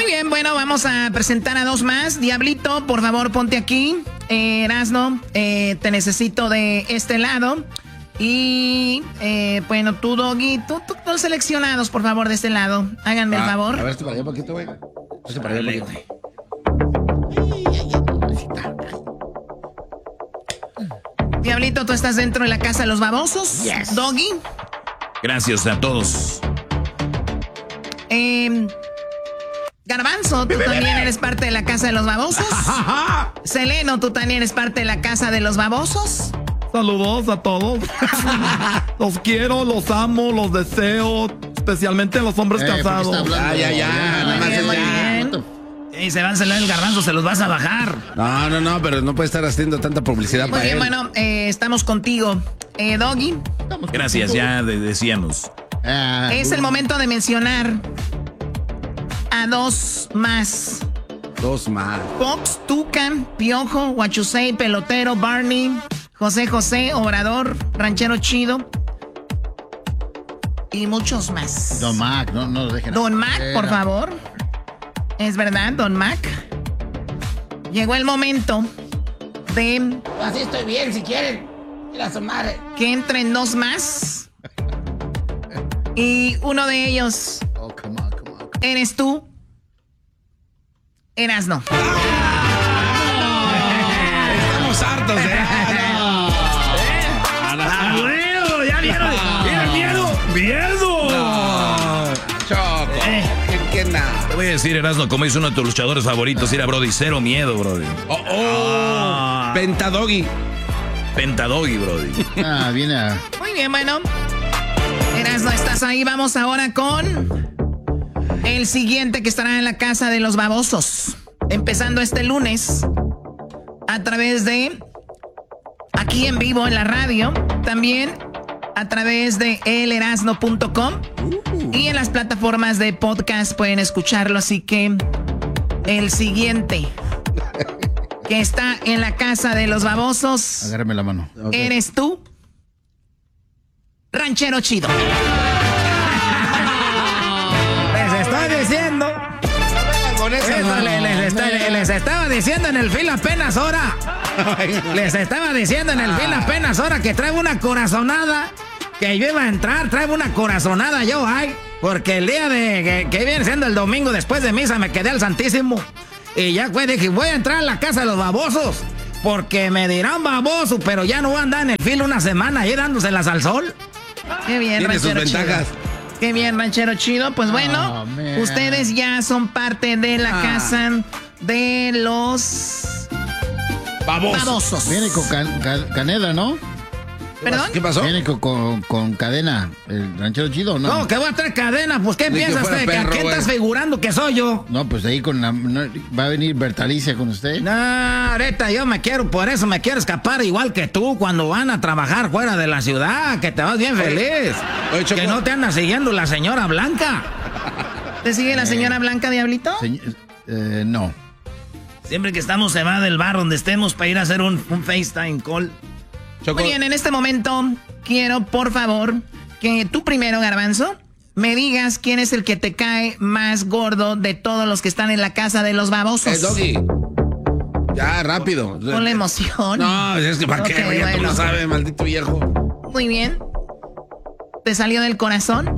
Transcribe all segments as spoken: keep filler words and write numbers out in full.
Muy bien, bueno, vamos a presentar a dos más. Diablito, por favor, ponte aquí. Eh, Erasno, eh, te necesito de este lado. Y, eh, bueno, tú, Doggy, tú, tú, todos seleccionados, por favor, de este lado. Háganme ah, el favor. A ver, esto para allá un poquito, güey. Esto para allá un poquito. Diablito, tú estás dentro de la casa de los babosos. Yes. Doggy. Gracias a todos. Eh, Garbanzo, tú también eres parte de la casa de los babosos. Seleno, tú también eres parte de la casa de los babosos. Saludos a todos. Los quiero, los amo, los deseo, especialmente a los hombres eh, casados. Ya, ya, ya. Nada más es ya. Y se van a celar el garbanzo, se los vas a bajar. No, no, no, pero no puede estar haciendo tanta publicidad Muy para bien, él. Bueno, eh, estamos contigo. Eh, Doggy. Estamos Gracias, contigo. ya de decíamos. Ah, es el momento de mencionar a dos más. Dos más. Fox, Tucan, Piojo, Huachusei, Pelotero, Barney, José José, Obrador, Ranchero Chido y muchos más. Don Mac, no, no lo dejen. Don Mac, por favor. Es verdad, Don Mac. Llegó el momento de... Así estoy bien, si quieren. Ir a su madre. Que entren dos más. Y uno de ellos... Oh, come on, come on, come on. Eres tú. Erasno. Estamos hartos, ¿eh? ¡Ah, bueno! ¡Ya vieron! ¡Mira, miedo! ¡Miedo! No. Choco. Eh. ¿Qué, qué nada? Te voy a decir, Erasno, como es uno de tus luchadores favoritos, era Brody, cero miedo, Brody. Oh, oh. Ah. Pentadoggy. Pentadoggy, Brody. Ah, viene a... Muy bien, bueno. Erasno, estás ahí. Vamos ahora con el siguiente que estará en la casa de los babosos. Empezando este lunes a través de aquí en vivo en la radio. También a través de el erasno punto com. Uh. Y en las plataformas de podcast pueden escucharlo. Así que el siguiente que está en la casa de los babosos. Agárrame la mano. Okay. Eres tú, Ranchero Chido. Les estoy diciendo. Eso les, les, está, les estaba diciendo en el film apenas ahora. Les estaba diciendo en el film apenas ahora que traigo una corazonada. Que yo iba a entrar, traigo una corazonada yo, ay. Porque el día de que, que viene siendo el domingo después de misa me quedé al Santísimo. Y ya fue, dije, voy a entrar a la casa de los babosos. Porque me dirán baboso, pero ya no voy a andar en el filo una semana ahí dándoselas al sol. Qué bien, Tiene Ranchero sus ventajas. Chido. Qué bien, Ranchero Chido. Pues bueno, oh, ustedes ya son parte de la ah. casa de los babosos. babosos. Viene con can, can, Caneda, ¿no? ¿Perdón? ¿Qué pasó? Viene con, con, con cadena. ¿El Ranchero Chido o no? No, que voy a traer cadena. Pues, ¿qué Ni piensas? que ¿Que, perro, ¿Qué estás figurando que soy yo? No, pues ahí con la... No, ¿va a venir Bertalicia con usted? No, ahorita yo me quiero, por eso me quiero escapar igual que tú cuando van a trabajar fuera de la ciudad, que te vas bien feliz. Oye, que no te anda siguiendo la señora Blanca. ¿Te sigue la señora Blanca, Diablito? Se, eh, no. Siempre que estamos se va del bar donde estemos para ir a hacer un, un FaceTime call. Choco. Muy bien, en este momento quiero, por favor, que tú primero, Garbanzo, me digas quién es el que te cae más gordo de todos los que están en la casa de los babosos. Eh, Doggy. Ya, rápido. Con la emoción. No, es que ¿para okay, qué? Ya bueno. Tú lo sabes, maldito viejo. Muy bien. ¿Te salió del corazón?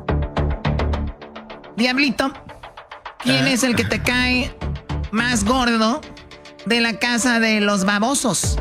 Diablito, ¿quién eh. es el que te cae más gordo de la casa de los babosos?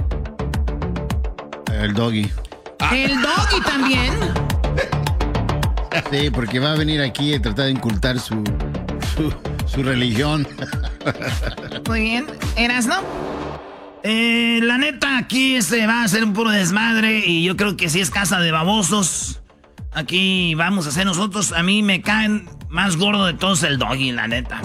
El Doggy. Ah. ¿El Doggy también? Sí, porque va a venir aquí a tratar de incultar su, su, su religión. Muy bien. ¿Erasno? Eh, la neta, aquí se va a hacer un puro desmadre y yo creo que si es casa de babosos, aquí vamos a hacer nosotros. A mí me caen más gordo de todos el Doggy, la neta.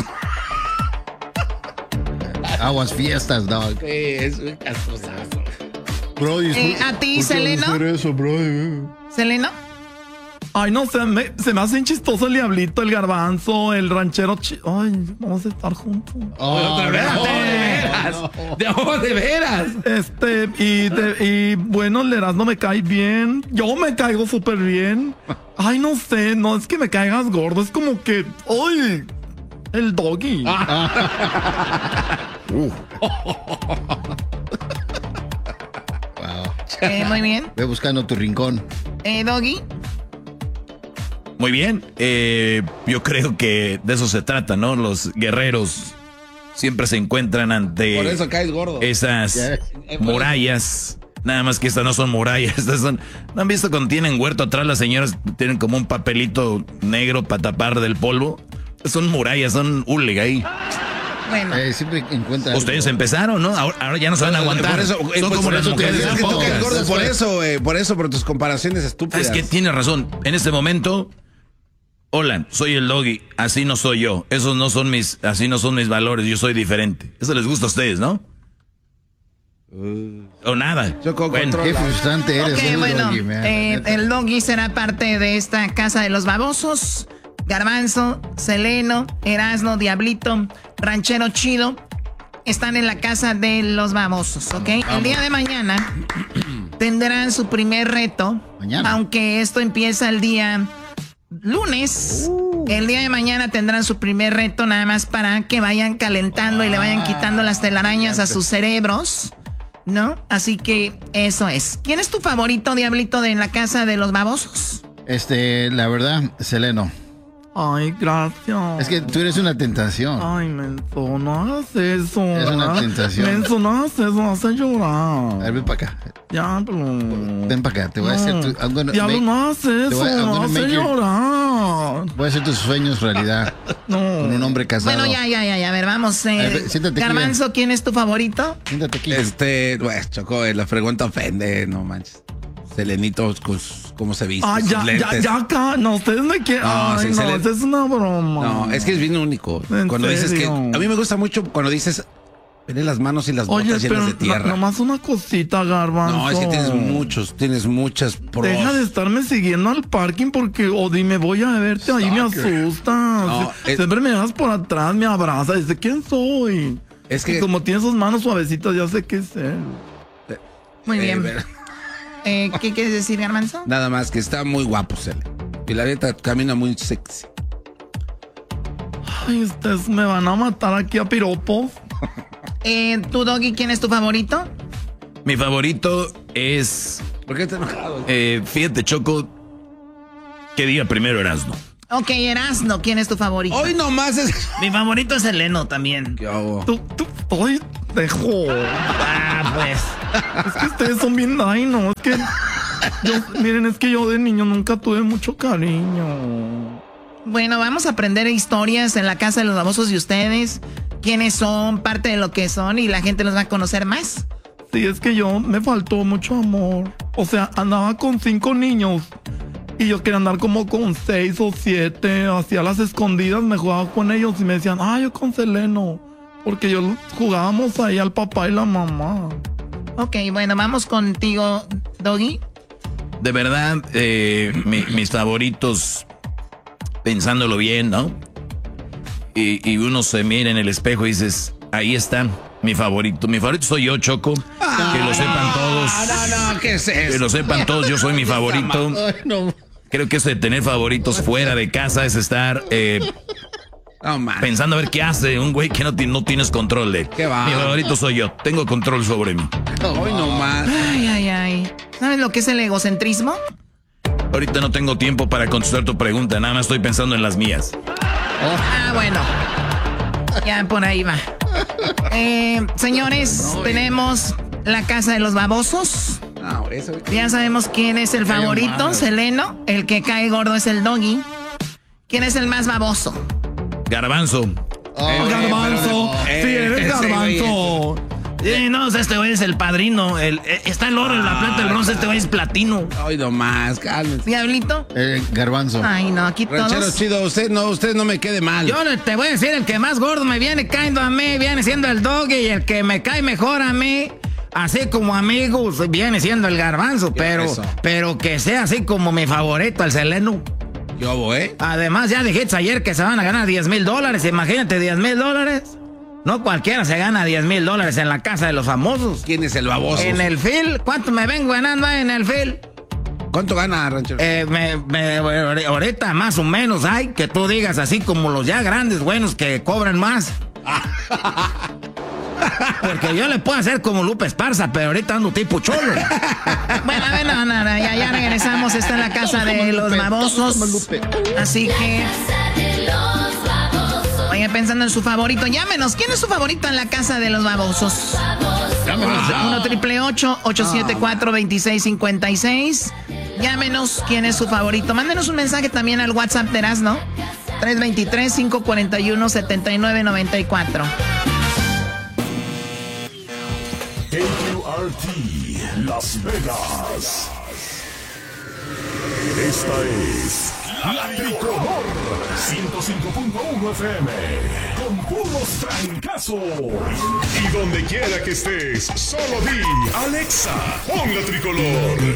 Aguas fiestas, Dog. Sí, es un castrosazo. Brody, eh, ¿a ti, Seleno? Eso, ¿Seleno? Ay, no sé, me, se me hace chistoso el Diablito, el Garbanzo, el Ranchero Chido. Ay, vamos a estar juntos. Oh, otra vez, no, de veras. No. De, oh, de veras. Este, y, de, y bueno, el Erasmo me cae bien. Yo me caigo súper bien. Ay, no sé, no es que me caigas gordo, es como que. ¡Ay! El Doggy. uh. Wow. Eh, muy bien. Ve buscando tu rincón. Eh, Doggy. Muy bien. Eh, yo creo que de eso se trata, ¿no? Los guerreros siempre se encuentran ante Por eso caes gordo. esas yeah. murallas. Nada más que estas no son murallas. Estas son. ¿No han visto cuando tienen huerto atrás las señoras tienen como un papelito negro para tapar del polvo? Son murallas, son hule ahí. Bueno. Eh, siempre encuentran. Ustedes algo. Empezaron, ¿no? Ahora, ahora ya no se van a aguantar. Por eso, son pues, como por las eso mujeres. Es que tú caes gordo por eso, eh, por eso, por tus comparaciones estúpidas. Es que tienes razón. En este momento, hola, soy el Doggy. Así no soy yo. Esos no son mis, así no son mis valores. Yo soy diferente. Eso les gusta a ustedes, ¿no? Uh, o nada. Bueno, qué frustrante eres. Okay, el bueno, Doggy, man, eh, el Doggy será parte de esta casa de los babosos. Garbanzo, Seleno, Erasno, Diablito, Ranchero Chido están en la casa de los babosos, ¿ok? Vamos. El día de mañana tendrán su primer reto. Mañana. Aunque esto empieza el día lunes. Uh. El día de mañana tendrán su primer reto nada más para que vayan calentando ah. y le vayan quitando las telarañas a sus cerebros, ¿no? Así que eso es. ¿Quién es tu favorito, Diablito, de en la casa de los babosos? Este, la verdad, Seleno. Ay, gracias. Es que tú eres una tentación. Ay, menso, no hagas eso. Es una tentación. Menso, no hagas eso, me hace llorar. A ver, ven para acá. Ya, pero... Ven para acá, te voy no. a hacer tu... Gonna, ya make, no hagas eso, me hace llorar. Voy a hacer tus sueños realidad. No. Con un hombre casado. Bueno, ya, ya, ya, ya, a ver, vamos. Eh, a ver, siéntate Garbanzo, aquí, ¿quién es tu favorito? Siéntate aquí. Este, pues, Choco, la pregunta ofende, no manches. Selenito, ¿cómo se viste? Ah, ya, ya, ya, acá. No, ustedes me quieren. No, Ay, sí, no, esa es una broma. No, es que es bien único. Cuando serio? dices que. A mí me gusta mucho cuando dices. Veré las manos y las botas Oye, llenas de tierra. No, nomás una cosita, Garbanzo. No, es que tienes muchos, tienes muchas pros. Deja de estarme siguiendo al parking porque, o dime, voy a verte, Stalker. Ahí me asustas. No, es... Siempre me das por atrás, me abrazas. Dice, ¿quién soy? Es que. Y como tienes sus manos suavecitas, ya sé qué es él. Muy bien. Eh, Eh, ¿Qué quieres decir, Garbanzo? Nada más que está muy guapo, Cele. Y la neta camina muy sexy. Ay, ustedes me van a matar aquí a piropos. Eh, ¿tu Doggy, quién es tu favorito? Mi favorito es... ¿Por qué estás enojado? Eh, fíjate, Choco, que diga primero Erasno. Ok, Erasno, ¿quién es tu favorito? Hoy nomás es... Mi favorito es Seleno también. ¿Qué hago? Tú, tú, hoy dejo. Ah, pues... Es que ustedes son bien, ay no, es que yo, miren, es que yo de niño nunca tuve mucho cariño. Bueno, vamos a aprender historias en la casa de los babosos de ustedes, quiénes son, parte de lo que son y la gente los va a conocer más. Sí, es que yo me faltó mucho amor. O sea, andaba con cinco niños y yo quería andar como con seis o siete, hacía las escondidas, me jugaba con ellos y me decían, ah, yo con Seleno, porque yo jugábamos ahí al papá y la mamá. Ok, bueno, vamos contigo, Doggy. De verdad, eh, mi, mis favoritos, pensándolo bien, ¿no? Y, y uno se mira en el espejo y dices, ahí está mi favorito. Mi favorito soy yo, Choco. Ah, que lo sepan todos. No, no, ¿qué es eso? Que lo sepan todos, yo soy mi favorito. Creo que eso de tener favoritos fuera de casa es estar... Eh, Oh, pensando a ver qué hace un güey que no, no tienes control de. ¿Qué va? Mi favorito soy yo. Tengo control sobre mí. Hoy no más. Ay, ay, ay. ¿Sabes lo que es el egocentrismo? Ahorita no tengo tiempo para contestar tu pregunta. Nada más estoy pensando en las mías. Oh. Ah, bueno. Ya por ahí va. Eh, señores, no, tenemos la casa de los babosos. No, eso... Ya sabemos quién es el favorito, Seleno. El que cae gordo es el Doggy. ¿Quién es el más baboso? Garbanzo. Oh, eh, Garbanzo. Eh, sí, eres Garbanzo. Sí, no, este güey es el padrino. El, está el oro, ah, la plata, el bronce, este güey es platino. Ay, nomás, cálmese. ¿Diablito? Eh, Garbanzo. Ay, no, aquí todos. Ranchero Chido, usted no, usted no me quede mal. Yo te voy a decir, el que más gordo me viene cayendo a mí, viene siendo el Doggy, y el que me cae mejor a mí, así como amigos, viene siendo el Garbanzo, pero, pero que sea así como mi favorito, el Seleno. Yo voy. ¿Eh? Además, ya dijiste ayer que se van a ganar diez mil dólares. Imagínate, diez mil dólares. No cualquiera se gana diez mil dólares en la casa de los famosos. ¿Quién es el baboso? En el Phil. ¿Cuánto me vengo ganando en el Phil? ¿Cuánto gana, ranchero? Eh, me, me, ahorita más o menos hay que tú digas así como los ya grandes buenos que cobran más. Porque yo le puedo hacer como Lupe Esparza, pero ahorita ando tipo cholo. Bueno, a ver, no, no, no, ya, ya regresamos. Está en la casa de los babosos. Así que... Vayan pensando en su favorito. Llámenos. ¿Quién es su favorito en la casa de los babosos? uno triple ocho, ocho siete cuatro, dos seis cinco seis. Llámenos. ¿Quién es su favorito? Mándenos un mensaje también al WhatsApp de Erasmo. tres dos tres, cinco cuatro uno, siete nueve nueve cuatro. K Q R T Las Vegas. Esta es La Tricolor ciento cinco punto uno F M con puros trancazos. Y donde quiera que estés, solo di Alexa, pon La Tricolor.